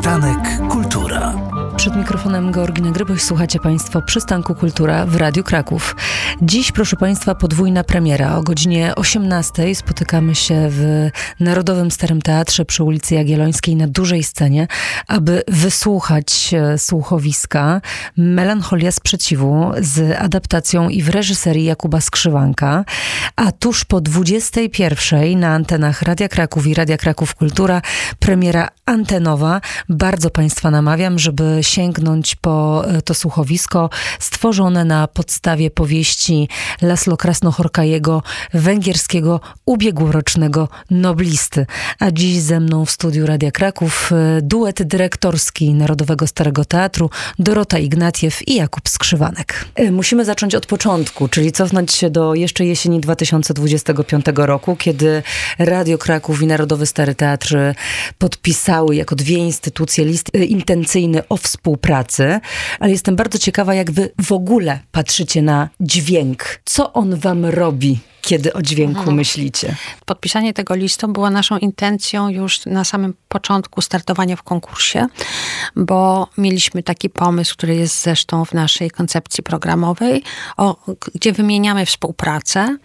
Przystanek Kultura. Przed mikrofonem Georgina Gryboś, słuchacie Państwo Przystanku Kultura w Radiu Kraków. Dziś, proszę Państwa, podwójna premiera. O godzinie 18:00 spotykamy się w Narodowym Starym Teatrze przy ulicy Jagiellońskiej na dużej scenie, aby wysłuchać słuchowiska Melancholia Sprzeciwu z adaptacją i w reżyserii Jakuba Skrzywanka. A tuż po 21:00 na antenach Radia Kraków i Radia Kraków Kultura premiera antenowa. Bardzo Państwa namawiam, żeby sięgnąć po to słuchowisko stworzone na podstawie powieści Laszlo Krasno-Horkajego, węgierskiego ubiegłorocznego noblisty. A dziś ze mną w studiu Radia Kraków duet dyrektorski Narodowego Starego Teatru Dorota Ignatiew i Jakub Skrzywanek. Musimy zacząć od początku, czyli cofnąć się do jeszcze jesieni 2025 roku, kiedy Radio Kraków i Narodowy Stary Teatr podpisały jako dwie instytucje list intencyjny o współpracy, ale jestem bardzo ciekawa, jak wy w ogóle patrzycie na dźwięk. Co on wam robi, kiedy o dźwięku myślicie? Podpisanie tego listu było naszą intencją już na samym początku startowania w konkursie, bo mieliśmy taki pomysł, który jest zresztą w naszej koncepcji programowej, gdzie wymieniamy współpracę,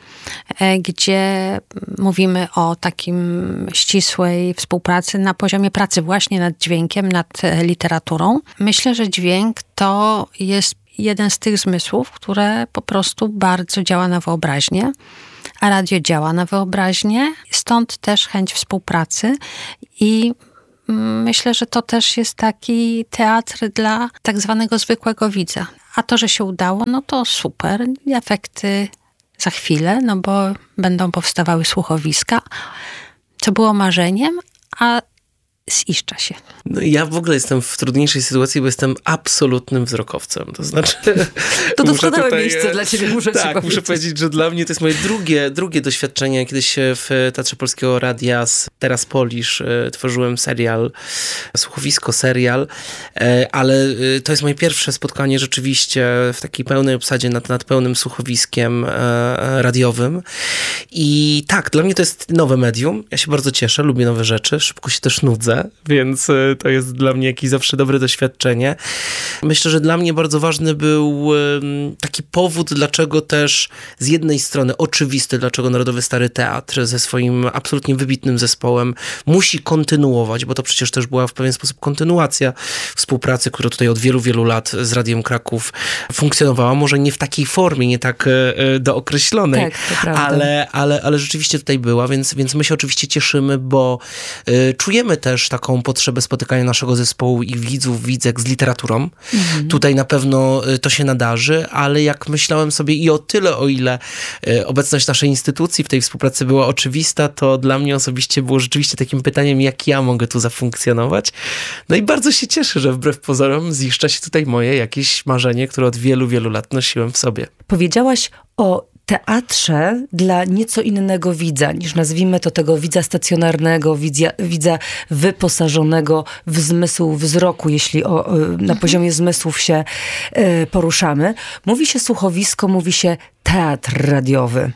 gdzie mówimy o takim ścisłej współpracy na poziomie pracy właśnie nad dźwiękiem, nad literaturą. Myślę, że dźwięk to jest jeden z tych zmysłów, które po prostu bardzo działa na wyobraźnię, a radio działa na wyobraźnię, stąd też chęć współpracy i myślę, że to też jest taki teatr dla tak zwanego zwykłego widza. A to, że się udało, no to super. Efekty za chwilę, no bo będą powstawały słuchowiska, co było marzeniem, a ziszcza się. No ja w ogóle jestem w trudniejszej sytuacji, bo jestem absolutnym wzrokowcem. To znaczy... To doskonałe miejsce dla ciebie, muszę ci powiedzieć. Muszę powiedzieć, że dla mnie to jest moje drugie doświadczenie. Kiedyś w Teatrze Polskiego Radia z Teraz Polisz tworzyłem serial, słuchowisko, serial, ale to jest moje pierwsze spotkanie rzeczywiście w takiej pełnej obsadzie nad pełnym słuchowiskiem radiowym. I tak, dla mnie to jest nowe medium. Ja się bardzo cieszę, lubię nowe rzeczy, szybko się też nudzę, więc to jest dla mnie jakieś zawsze dobre doświadczenie. Myślę, że dla mnie bardzo ważny był taki powód, dlaczego też z jednej strony oczywisty, dlaczego Narodowy Stary Teatr ze swoim absolutnie wybitnym zespołem musi kontynuować, bo to przecież też była w pewien sposób kontynuacja współpracy, która tutaj od wielu, wielu lat z Radiem Kraków funkcjonowała. Może nie w takiej formie, nie tak dookreślonej, tak, to prawda. ale rzeczywiście tutaj była, więc my się oczywiście cieszymy, bo czujemy też taką potrzebę spotykania naszego zespołu i widzów, widzek z literaturą. Tutaj na pewno to się nadarzy, ale jak myślałem sobie i o tyle, o ile obecność naszej instytucji w tej współpracy była oczywista, to dla mnie osobiście było rzeczywiście takim pytaniem, jak ja mogę tu zafunkcjonować. No i bardzo się cieszę, że wbrew pozorom ziszcza się tutaj moje jakieś marzenie, które od wielu, wielu lat nosiłem w sobie. Powiedziałaś o teatrze dla nieco innego widza, niż nazwijmy to tego widza stacjonarnego, widza wyposażonego w zmysł wzroku, jeśli na poziomie zmysłów się poruszamy. Mówi się słuchowisko, mówi się teatr radiowy.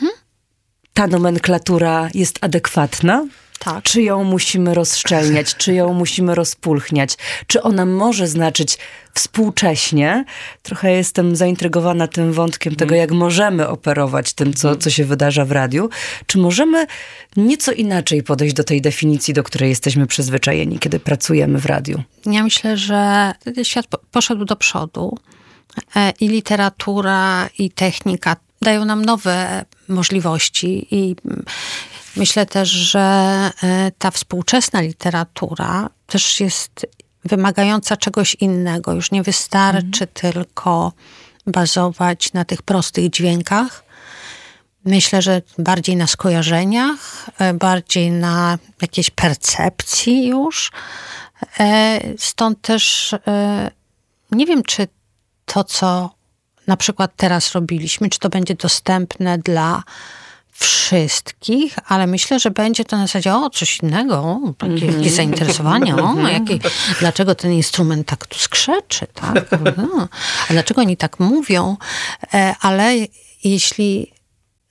Ta nomenklatura jest adekwatna? Tak. Czy ją musimy rozszczelniać? Czy ją musimy rozpulchniać? Czy ona może znaczyć współcześnie? Trochę jestem zaintrygowana tym wątkiem tego, jak możemy operować tym, co się wydarza w radiu. Czy możemy nieco inaczej podejść do tej definicji, do której jesteśmy przyzwyczajeni, kiedy pracujemy w radiu? Ja myślę, że świat poszedł do przodu i literatura, i technika dają nam nowe możliwości i myślę też, że ta współczesna literatura też jest wymagająca czegoś innego. Już nie wystarczy tylko bazować na tych prostych dźwiękach. Myślę, że bardziej na skojarzeniach, bardziej na jakiejś percepcji już. Stąd też nie wiem, czy to, co na przykład teraz robiliśmy, czy to będzie dostępne dla wszystkich, ale myślę, że będzie to na zasadzie coś innego, jakieś zainteresowanie, dlaczego ten instrument tak tu skrzeczy, tak? A dlaczego oni tak mówią? Ale jeśli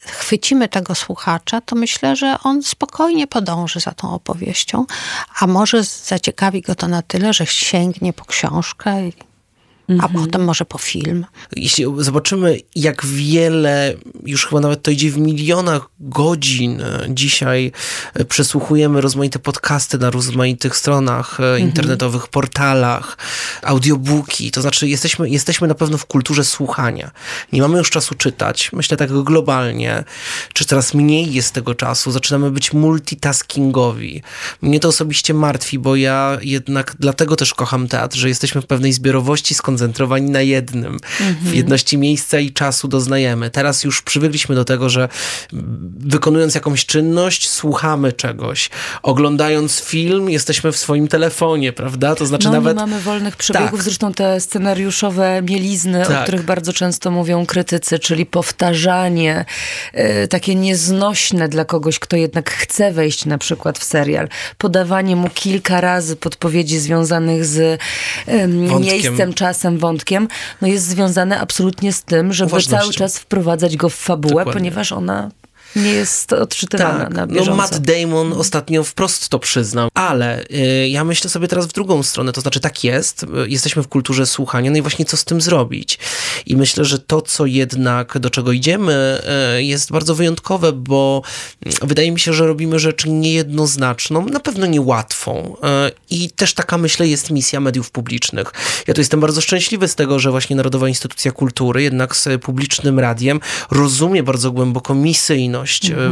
chwycimy tego słuchacza, to myślę, że on spokojnie podąży za tą opowieścią, a może zaciekawi go to na tyle, że sięgnie po książkę a potem może po film. Jeśli zobaczymy, jak wiele, już chyba nawet to idzie w milionach godzin, dzisiaj przesłuchujemy rozmaite podcasty na rozmaitych stronach internetowych, portalach, audiobooki, to znaczy jesteśmy na pewno w kulturze słuchania. Nie mamy już czasu czytać, myślę tak globalnie, czy coraz mniej jest tego czasu, zaczynamy być multitaskingowi. Mnie to osobiście martwi, bo ja jednak dlatego też kocham teatr, że jesteśmy w pewnej zbiorowości, skoncentrowani na jednym. W jedności miejsca i czasu doznajemy. Teraz już przywykliśmy do tego, że wykonując jakąś czynność, słuchamy czegoś. Oglądając film, jesteśmy w swoim telefonie, prawda? To znaczy nawet... nie mamy wolnych przebiegów. Tak. Zresztą te scenariuszowe mielizny, o których bardzo często mówią krytycy, czyli powtarzanie, takie nieznośne dla kogoś, kto jednak chce wejść na przykład w serial. Podawanie mu kilka razy podpowiedzi związanych z miejscem, czasem, wątkiem, jest związane absolutnie z tym, żeby cały czas wprowadzać go w fabułę, Dokładnie. Ponieważ ona nie jest odczytywana na bieżąco. Matt Damon ostatnio wprost to przyznał, ale ja myślę sobie teraz w drugą stronę, to znaczy tak jest, jesteśmy w kulturze słuchania, no i właśnie co z tym zrobić? I myślę, że to, co jednak, do czego idziemy, jest bardzo wyjątkowe, bo wydaje mi się, że robimy rzecz niejednoznaczną, na pewno niełatwą i też taka, myślę, jest misja mediów publicznych. Ja tu jestem bardzo szczęśliwy z tego, że właśnie Narodowa Instytucja Kultury jednak z publicznym radiem rozumie bardzo głęboko misyjność.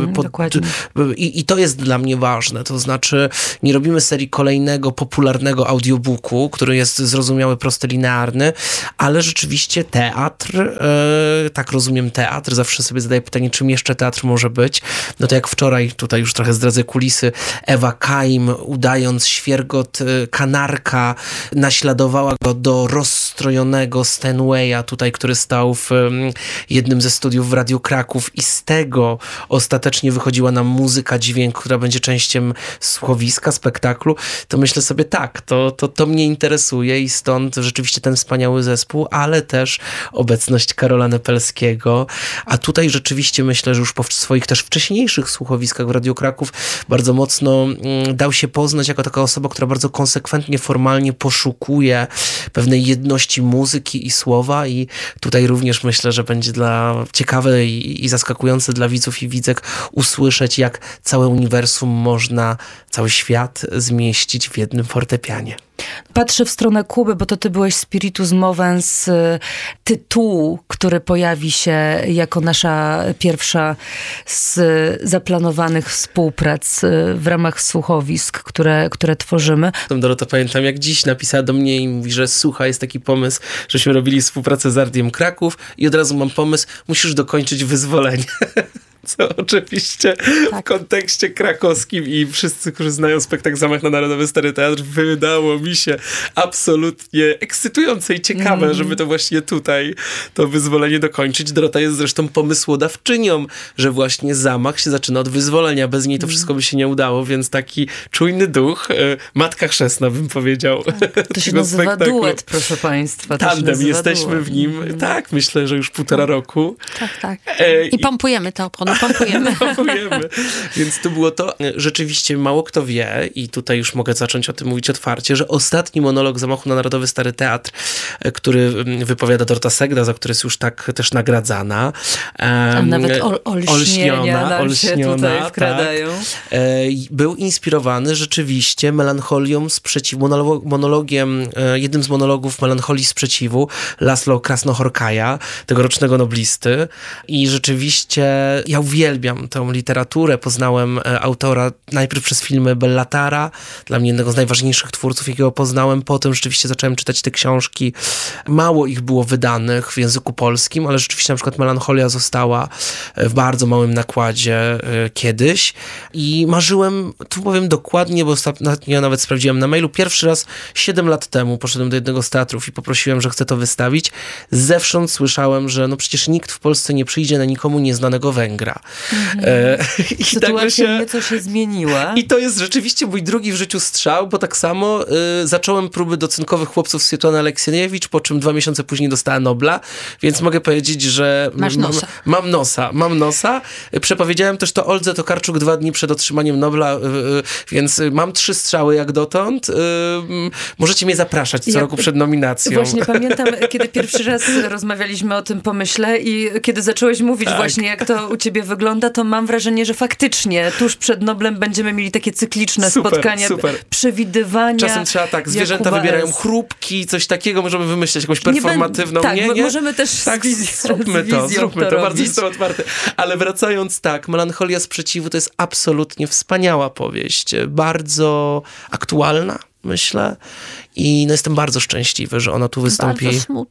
I to jest dla mnie ważne. To znaczy, nie robimy serii kolejnego popularnego audiobooku, który jest zrozumiały, prosty, linearny, ale rzeczywiście teatr, tak rozumiem teatr, zawsze sobie zadaję pytanie, czym jeszcze teatr może być. No to jak wczoraj, tutaj już trochę zdradzę kulisy, Ewa Kaim, udając świergot kanarka, naśladowała go do rozstrojonego Steinwaya, tutaj, który stał w jednym ze studiów w Radiu Kraków i z tego ostatecznie wychodziła nam muzyka, dźwięk, która będzie częścią słuchowiska, spektaklu, to myślę sobie tak, to mnie interesuje i stąd rzeczywiście ten wspaniały zespół, ale też obecność Karola Nepelskiego, a tutaj rzeczywiście myślę, że już po swoich też wcześniejszych słuchowiskach w Radiu Kraków bardzo mocno dał się poznać jako taka osoba, która bardzo konsekwentnie, formalnie poszukuje pewnej jedności muzyki i słowa i tutaj również myślę, że będzie ciekawe i zaskakujące dla widzów i widzek usłyszeć, jak całe uniwersum można, cały świat zmieścić w jednym fortepianie. Patrzę w stronę Kuby, bo to ty byłeś Spiritus Movens, tytułu, który pojawi się jako nasza pierwsza z zaplanowanych współprac w ramach słuchowisk, które tworzymy. Dorota, pamiętam jak dziś napisała do mnie i mówi, że słuchaj, jest taki pomysł, żeśmy robili współpracę z Radiem Kraków i od razu mam pomysł, musisz dokończyć Wyzwolenie. Co oczywiście w kontekście krakowskim i wszyscy, którzy znają spektakl Zamach na Narodowy Stary Teatr, wydało mi się absolutnie ekscytujące i ciekawe, żeby to właśnie tutaj to wyzwolenie dokończyć. Dorota jest zresztą pomysłodawczynią, że właśnie Zamach się zaczyna od wyzwolenia. Bez niej to wszystko by się nie udało, więc taki czujny duch, matka chrzestna bym powiedział. To się nazywa duet, proszę państwa. Tandem, jesteśmy w nim, tak, myślę, że już 1,5 roku. Tak. I pompujemy te opony. Pompujemy. Więc to było to. Rzeczywiście mało kto wie i tutaj już mogę zacząć o tym mówić otwarcie, że ostatni monolog Zamachu na Narodowy Stary Teatr, który wypowiada Dorota Segda, za który jest już tak też nagradzana. A nawet olśniona tutaj wkradają. Tak, był inspirowany rzeczywiście melancholią sprzeciwu, monologiem, jednym z monologów Melancholii Sprzeciwu Laszlo Krasnohorkaja, tegorocznego noblisty. I rzeczywiście ja uwielbiam tę literaturę. Poznałem autora najpierw przez filmy Bellatara, dla mnie jednego z najważniejszych twórców, jakiego poznałem. Potem rzeczywiście zacząłem czytać te książki. Mało ich było wydanych w języku polskim, ale rzeczywiście na przykład Melancholia została w bardzo małym nakładzie kiedyś i marzyłem, tu powiem dokładnie, bo ostatnio nawet sprawdziłem na mailu, pierwszy raz 7 lat temu poszedłem do jednego z teatrów i poprosiłem, że chcę to wystawić. Zewsząd słyszałem, że no przecież nikt w Polsce nie przyjdzie na nikomu nieznanego Węgra. życia. Sytuacja nieco się zmieniła. I to jest rzeczywiście mój drugi w życiu strzał, bo tak samo zacząłem próby docynkowych chłopców Swiatłany Aleksiejewicz, po czym 2 miesiące później dostała Nobla, więc mogę powiedzieć, że mam nosa. Przepowiedziałem też to Oldze Tokarczuk 2 dni przed otrzymaniem Nobla, więc mam 3 strzały jak dotąd. Możecie mnie zapraszać co roku przed nominacją. Właśnie pamiętam, kiedy pierwszy raz rozmawialiśmy o tym pomyśle i kiedy zacząłeś mówić właśnie, jak to u ciebie wygląda, to mam wrażenie, że faktycznie tuż przed Noblem będziemy mieli takie cykliczne spotkania, przewidywania. Czasem trzeba zwierzęta wybierają chrupki, coś takiego, możemy wymyśleć jakąś performatywną. Nie? Możemy też zróbmy to, bardzo jestem otwarty. Ale wracając, Melancholia Sprzeciwu to jest absolutnie wspaniała powieść, bardzo aktualna, myślę. I jestem bardzo szczęśliwy, że ona tu wystąpi.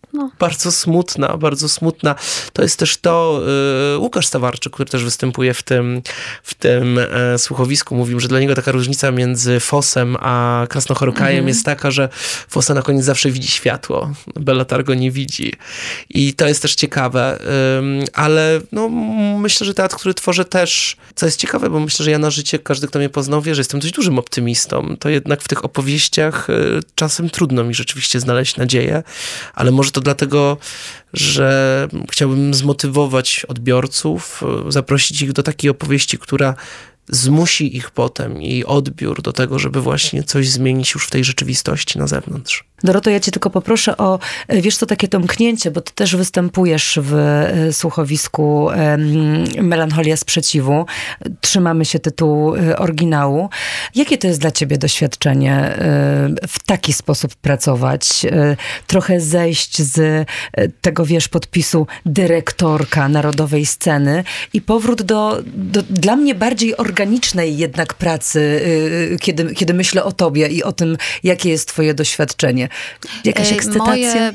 Bardzo smutna. To jest też Łukasz Stawarczyk, który też występuje w tym słuchowisku, mówił, że dla niego taka różnica między Fosem a Krasnochorokajem jest taka, że Fosa na koniec zawsze widzi światło. Bellatar go nie widzi. I to jest też ciekawe. Ale myślę, że teatr, który tworzę też, co jest ciekawe, bo myślę, że ja na życie, każdy, kto mnie poznał, wie, że jestem dość dużym optymistą. To jednak w tych opowieściach czasem trudno mi rzeczywiście znaleźć nadzieję, ale może to dlatego, że chciałbym zmotywować odbiorców, zaprosić ich do takiej opowieści, która zmusi ich potem i odbiór do tego, żeby właśnie coś zmienić już w tej rzeczywistości na zewnątrz. Doroto, ja cię tylko poproszę o, takie domknięcie, bo ty też występujesz w słuchowisku Melancholia Sprzeciwu. Trzymamy się tytułu oryginału. Jakie to jest dla ciebie doświadczenie w taki sposób pracować? Trochę zejść z tego, podpisu dyrektorka Narodowej Sceny i powrót do dla mnie bardziej organicznej jednak pracy, kiedy myślę o tobie i o tym, jakie jest twoje doświadczenie. Jakaś ekscytacja?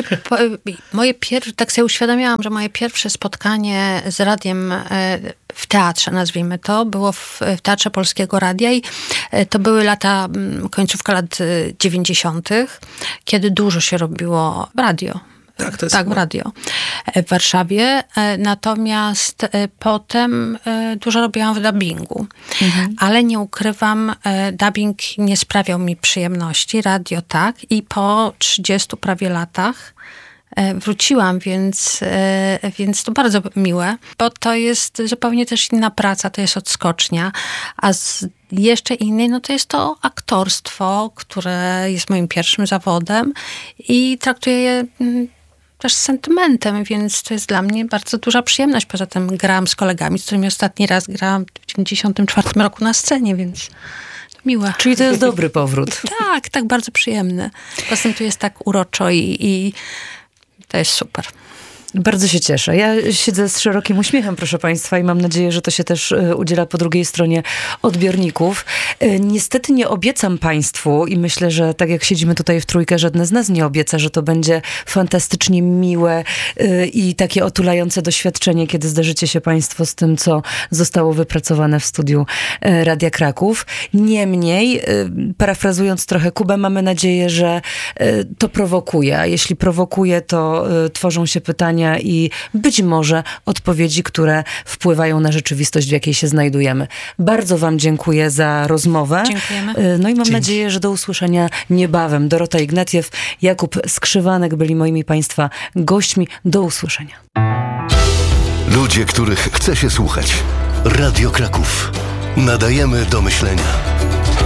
Tak sobie uświadomiłam, że moje pierwsze spotkanie z radiem w teatrze, nazwijmy to, było w Teatrze Polskiego Radia i to były końcówka lat 90., kiedy dużo się robiło w radio. W radio w Warszawie. Natomiast potem dużo robiłam w dubbingu. Ale nie ukrywam, dubbing nie sprawiał mi przyjemności, radio tak. I po 30 prawie latach wróciłam, więc to bardzo miłe, bo to jest zupełnie też inna praca, to jest odskocznia, a z jeszcze innej, to jest to aktorstwo, które jest moim pierwszym zawodem i traktuję je też z sentymentem, więc to jest dla mnie bardzo duża przyjemność. Poza tym grałam z kolegami, z którymi ostatni raz grałam w 94 roku na scenie, więc to miłe. Czyli to jest dobry powrót. Tak, bardzo przyjemny. Poza tym tu jest tak uroczo i to jest super. Bardzo się cieszę. Ja siedzę z szerokim uśmiechem, proszę państwa, i mam nadzieję, że to się też udziela po drugiej stronie odbiorników. Niestety nie obiecam państwu i myślę, że tak jak siedzimy tutaj w trójkę, żadne z nas nie obieca, że to będzie fantastycznie miłe i takie otulające doświadczenie, kiedy zderzycie się państwo z tym, co zostało wypracowane w studiu Radia Kraków. Niemniej, parafrazując trochę Kubę, mamy nadzieję, że to prowokuje, a jeśli prowokuje, to tworzą się pytania i być może odpowiedzi, które wpływają na rzeczywistość, w jakiej się znajdujemy. Bardzo wam dziękuję za rozmowę. Dziękujemy. No i mam nadzieję, że do usłyszenia niebawem. Dorota Ignatiew, Jakub Skrzywanek byli moimi państwa gośćmi. Do usłyszenia. Ludzie, których chce się słuchać. Radio Kraków. Nadajemy do myślenia.